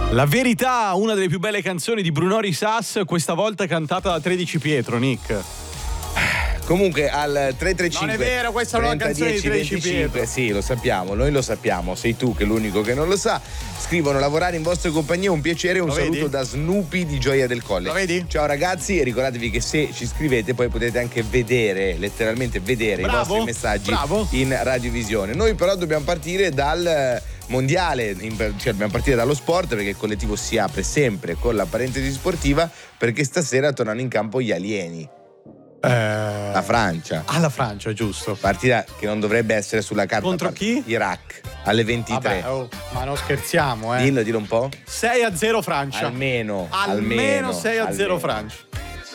La verità, una delle più belle canzoni di Bruno Risas, questa volta cantata da 13 Pietro, Nick. Comunque al 335 Non è vero, questa è una canzone di 13 Pietro. Sì, lo sappiamo, noi lo sappiamo, sei tu che è l'unico che non lo sa. Scrivono: lavorare in vostra compagnia è un piacere, un saluto da Snoopy di Gioia del Colle. Lo vedi? Ciao ragazzi, e ricordatevi che se ci scrivete poi potete anche vedere, letteralmente vedere i vostri messaggi in radiovisione. Noi però dobbiamo partire dal mondiale, cioè dobbiamo partire dallo sport, perché il collettivo si apre sempre con la parentesi sportiva, perché stasera tornano in campo gli alieni. La Francia. La Francia, giusto. Partita che non dovrebbe essere sulla carta. Contro chi? Iraq, alle 23. Vabbè, ma non scherziamo, Dillo un po'. 6-0 Francia. Almeno 6-0 Francia.